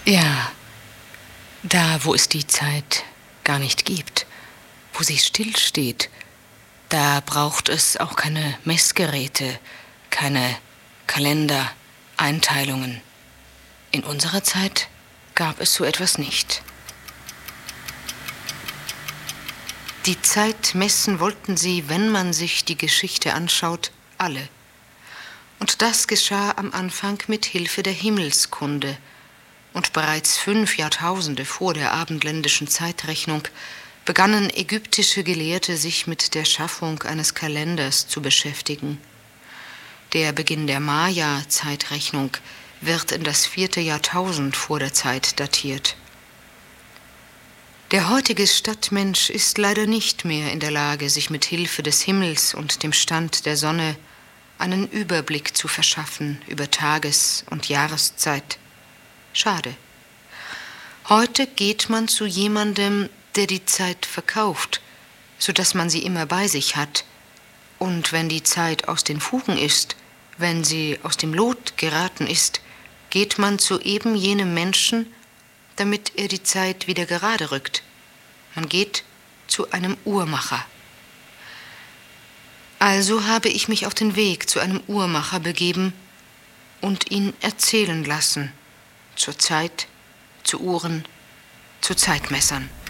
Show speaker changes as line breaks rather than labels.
Ja, da, wo es die Zeit gar nicht gibt, wo sie stillsteht, da braucht es auch keine Messgeräte, keine Kalender, Einteilungen. In unserer Zeit gab es so etwas nicht. Die Zeit messen wollten sie, wenn man sich die Geschichte anschaut, alle. Und das geschah am Anfang mit Hilfe der Himmelskunde. Und bereits 5 Jahrtausende vor der abendländischen Zeitrechnung begannen ägyptische Gelehrte sich mit der Schaffung eines Kalenders zu beschäftigen. Der Beginn der Maya-Zeitrechnung wird in das 4. Jahrtausend vor der Zeit datiert. Der heutige Stadtmensch ist leider nicht mehr in der Lage, sich mit Hilfe des Himmels und dem Stand der Sonne einen Überblick zu verschaffen über Tages- und Jahreszeit. Schade. Heute geht man zu jemandem, der die Zeit verkauft, sodass man sie immer bei sich hat. Und wenn die Zeit aus den Fugen ist, wenn sie aus dem Lot geraten ist, geht man zu eben jenem Menschen, damit er die Zeit wieder gerade rückt. Man geht zu einem Uhrmacher. Also habe ich mich auf den Weg zu einem Uhrmacher begeben und ihn erzählen lassen, zur Zeit, zu Uhren, zu Zeitmessern.